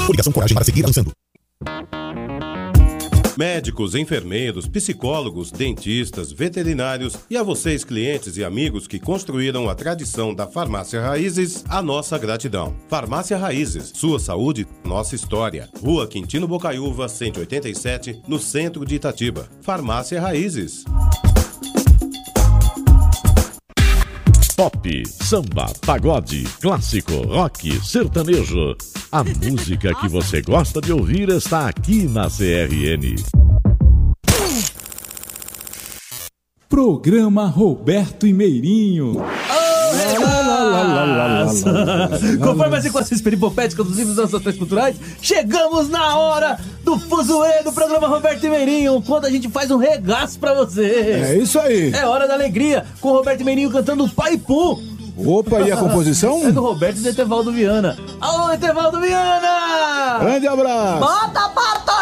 Coligação Coragem para seguir avançando. Médicos, enfermeiros, psicólogos, dentistas, veterinários e a vocês, clientes e amigos que construíram a tradição da Farmácia Raízes, a nossa gratidão. Farmácia Raízes, sua saúde, nossa história. Rua Quintino Bocaiúva, 187, no centro de Itatiba. Farmácia Raízes. Pop, samba, pagode, clássico, rock, sertanejo. A música que você gosta de ouvir está aqui na CRN. Programa Roberto e Meirinho. Conforme as equações peripopéticas dos livros das noções culturais, chegamos na hora do fuzuê do programa Roberto e Meirinho, quando a gente faz um regaço pra vocês. É isso aí. É hora da alegria, com o Roberto e Meirinho cantando Paipu. Opa, e a composição? É do Roberto e do Etevaldo Viana. Alô, Etevaldo Viana! Grande abraço! Bota pra